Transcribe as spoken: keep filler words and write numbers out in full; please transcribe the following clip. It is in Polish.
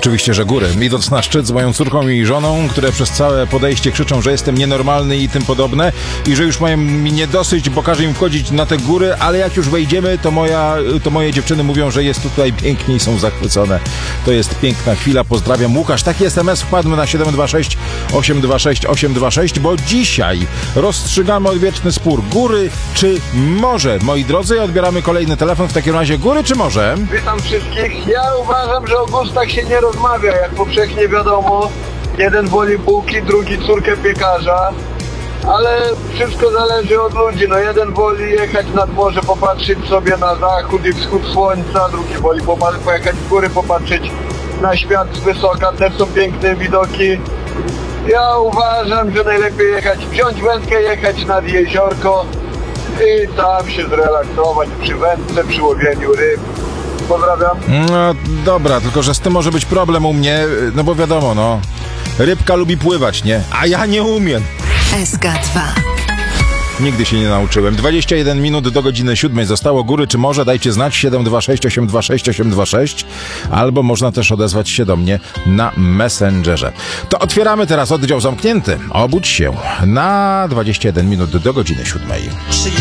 Oczywiście, że góry. Idąc na szczyt z moją córką i żoną, które przez całe podejście krzyczą, że jestem nienormalny i tym podobne i że już mają mi nie dosyć, bo każe im wchodzić na te góry, ale jak już wejdziemy, to, moja, to moje dziewczyny mówią, że jest tutaj pięknie i są zachwycone. To jest piękna chwila. Pozdrawiam. Łukasz, taki es em es wpadł na siedem dwa sześć osiem dwa sześć osiem dwa sześć, bo dzisiaj rozstrzygamy odwieczny spór. Góry czy morze? Moi drodzy, odbieramy kolejny telefon. W takim razie góry czy morze? Witam wszystkich. Ja uważam, że o gustach się nie rozmawia, jak powszechnie wiadomo. Jeden woli bułki, drugi córkę piekarza. Ale wszystko zależy od ludzi. No jeden woli jechać nad morze, popatrzeć sobie na zachód i wschód słońca, drugi woli pojechać w góry, popatrzeć na świat z wysoka. Też są piękne widoki. Ja uważam, że najlepiej jechać, wziąć wędkę, jechać nad jeziorko i tam się zrelaksować przy wędce, przy łowieniu ryb. Pozdrawiam. No dobra, tylko że z tym może być problem u mnie, no bo wiadomo, no. Rybka lubi pływać, nie? A ja nie umiem. S K dwa. Nigdy się nie nauczyłem. dwadzieścia jeden minut do godziny siódmej zostało. Góry czy morze? Dajcie znać. siedem dwa sześć osiem dwa sześć osiem dwa sześć. Albo można też odezwać się do mnie na Messengerze. To otwieramy teraz oddział zamknięty. Obudź się na dwadzieścia jeden minut do godziny siódmej.